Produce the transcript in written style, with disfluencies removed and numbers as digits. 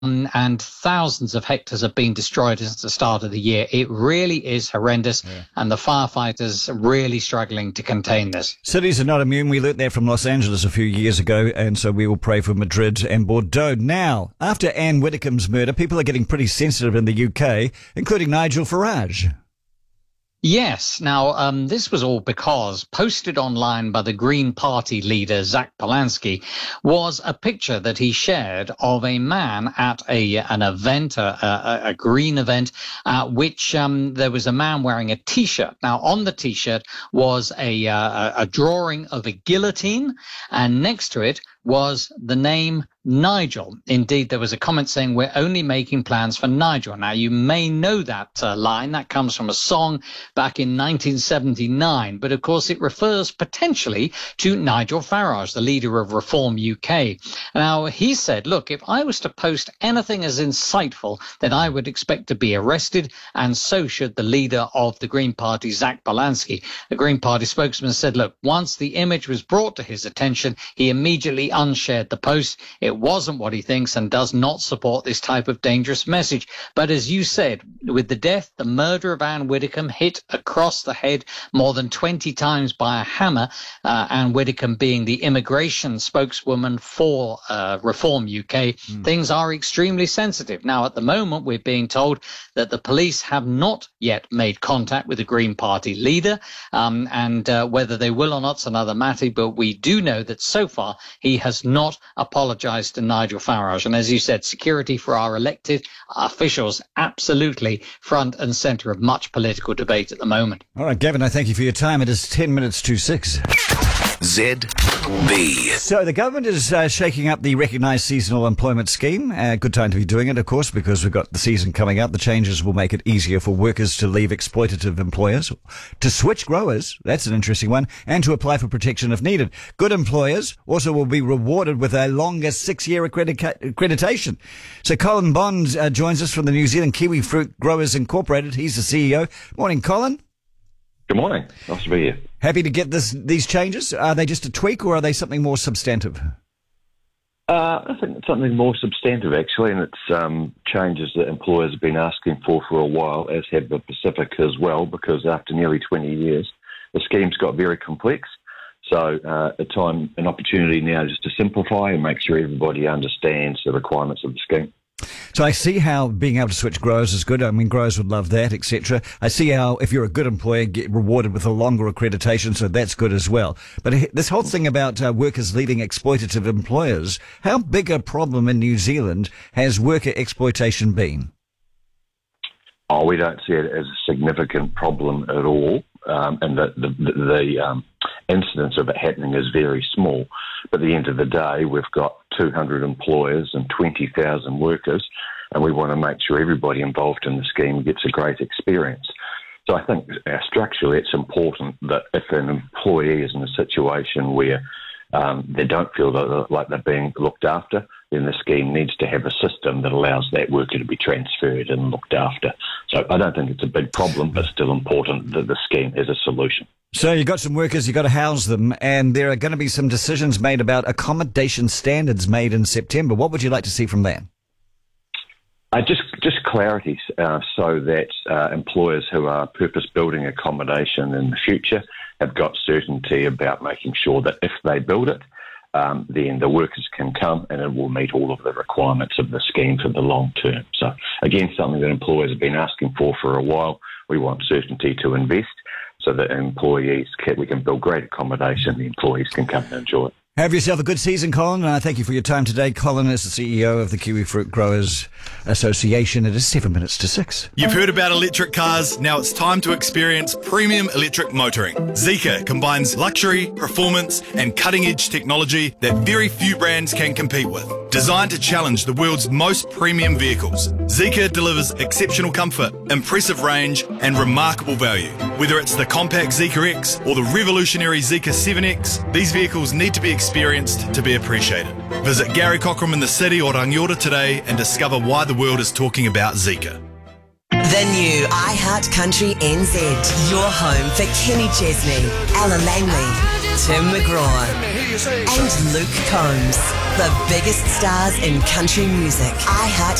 and thousands of hectares have been destroyed since the start of the year. It really is horrendous, and the firefighters are really struggling to contain this. Cities are not immune. We learnt that from Los Angeles a few years ago, and so we will pray for Madrid and Bordeaux. Now, after Anne Widdecombe's murder, people are getting pretty sensitive in the UK, including Nigel Farage. Yes. Now, this was all because posted online by the Green Party leader, Zach Polanski, was a picture that he shared of a man at an event, a green event, at which there was a man wearing a T-shirt. Now, on the T-shirt was a drawing of a guillotine, and next to it was the name Nigel. Indeed, there was a comment saying, "We're only making plans for Nigel." Now, you may know that line. That comes from a song back in 1979. But, of course, it refers potentially to Nigel Farage, the leader of Reform UK. Now, he said, look, if I was to post anything as insightful, then I would expect to be arrested, and so should the leader of the Green Party, Zach Polanski. The Green Party spokesman said, look, once the image was brought to his attention, he immediately unshared the post. It wasn't what he thinks and does not support this type of dangerous message. But as you said, with the death, the murder of Anne Widdecombe hit across the head more than 20 times by a hammer, Anne Widdecombe being the immigration spokeswoman for Reform UK, things are extremely sensitive. Now, at the moment, we're being told that the police have not yet made contact with the Green Party leader, and whether they will or not is another matter, but we do know that so far he has not apologised to Nigel Farage. And as you said, security for our elected officials absolutely front and centre of much political debate at the moment. All right, Gavin, I thank you for your time. It is 10 minutes to 6. ZB. So the government is shaking up the recognised seasonal employment scheme. Good time to be doing it, of course, because we've got the season coming up. The changes will make it easier for workers to leave exploitative employers, to switch growers, that's an interesting one, and to apply for protection if needed. Good employers also will be rewarded with a longer 6-year accreditation. So Colin Bond joins us from the New Zealand Kiwi Fruit Growers Incorporated. He's the CEO. Morning, Colin. Good morning. Nice to be here. Happy to get these changes. Are they just a tweak, or are they something more substantive? I think it's something more substantive, actually, and it's changes that employers have been asking for a while, as have the Pacific as well, because after nearly 20 years, the scheme's got very complex. So an opportunity now just to simplify and make sure everybody understands the requirements of the scheme. So I see how being able to switch growers is good. I mean, growers would love that, etc. I see how if you're a good employer, get rewarded with a longer accreditation, so that's good as well. But this whole thing about workers leaving exploitative employers, how big a problem in New Zealand has worker exploitation been? Oh, we don't see it as a significant problem at all, and the incidence of it happening is very small. But at the end of the day, we've got 200 employers and 20,000 workers, and we want to make sure everybody involved in the scheme gets a great experience. So I think structurally it's important that if an employee is in a situation where they don't feel like they're being looked after, then the scheme needs to have a system that allows that worker to be transferred and looked after. So I don't think it's a big problem, but still important that the scheme has a solution. So you've got some workers, you've got to house them, and there are going to be some decisions made about accommodation standards made in September. What would you like to see from that? Just clarity so that employers who are purpose-building accommodation in the future have got certainty about making sure that if they build it, then the workers can come and it will meet all of the requirements of the scheme for the long term. So, again, something that employers have been asking for a while. We want certainty to invest so that we can build great accommodation, the employees can come and enjoy it. Have yourself a good season, Colin. Thank you for your time today. Colin is the CEO of the Kiwi Fruit Growers Association. It is 7 minutes to 6. You've heard about electric cars. Now it's time to experience premium electric motoring. Zeekr combines luxury, performance, and cutting-edge technology that very few brands can compete with. Designed to challenge the world's most premium vehicles, Zeekr delivers exceptional comfort, impressive range, and remarkable value. Whether it's the compact Zeekr X or the revolutionary Zeekr 7X, these vehicles need to be experienced to be appreciated. Visit Gary Cockram in the city or Rangiora today and discover why the world is talking about Zeekr. The new iHeart Country NZ, your home for Kenny Chesney, Ella Langley, Tim McGraw and Luke Combs. The biggest stars in country music. iHeart